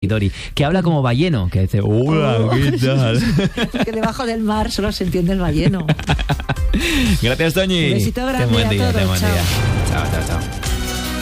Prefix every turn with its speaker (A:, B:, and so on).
A: Dori, que habla como balleno, que dice, hola, ¿qué tal?
B: Que debajo del mar solo se entiende el balleno.
A: Gracias, Toñi.
B: Un besito grande
A: Ten buen
B: a
A: día,
B: todos,
A: ten buen
B: chao.
A: día. Chao, chao, chao.